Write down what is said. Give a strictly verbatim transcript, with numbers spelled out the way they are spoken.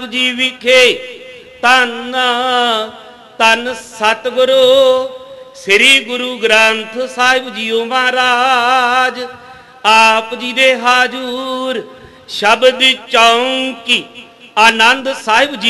जी विखे धन धन सतगुरु श्री गुरु ग्रंथ साहिब जीओ महाराज। आप जी दे हाजूर शब्द चौंकी आनंद साहिब जी